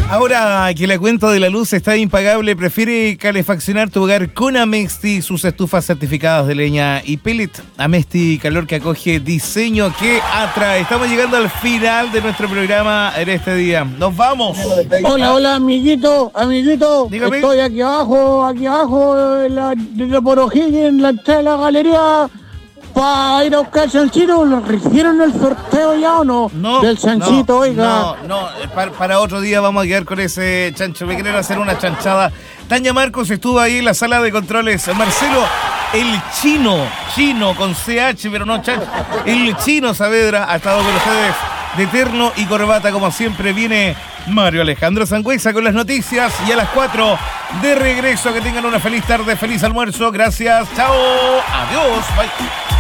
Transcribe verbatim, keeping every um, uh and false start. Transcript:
Ahora que la cuenta de la luz está impagable, prefiere calefaccionar tu hogar con Amesti, sus estufas certificadas de leña y pellet. Amesti, calor que acoge, diseño que atrae. Estamos llegando al final de nuestro programa en este día. ¡Nos vamos! Hola, hola, amiguito, amiguito. Dígame. Estoy aquí abajo, aquí abajo, en la, de por O'Higgins, en la entrada de la galería. Para ir a buscar el chanchito, ¿lo hicieron el sorteo ya o no? No, del chanchito, no, oiga. No, no, para, para otro día vamos a quedar con ese chancho. Me quieren hacer una chanchada. Tania Marcos estuvo ahí en la sala de controles. Marcelo, el chino, chino con C H, pero no chancho. El chino Saavedra ha estado con ustedes de terno y corbata, como siempre. Viene Mario Alejandro Sangüesa con las noticias y a las cuatro de regreso. Que tengan una feliz tarde, feliz almuerzo. Gracias, chao, adiós, bye.